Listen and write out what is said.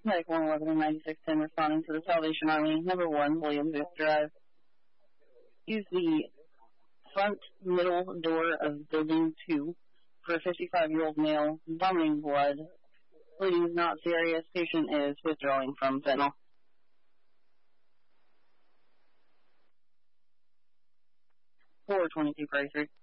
Medic 111 and 9610 responding to the Salvation Army, number 1, Williamsville Drive. Use the front middle door of building 2 for a 55-year-old male, vomiting blood. Bleeding is not serious. Patient is withdrawing from fentanyl. 422 Price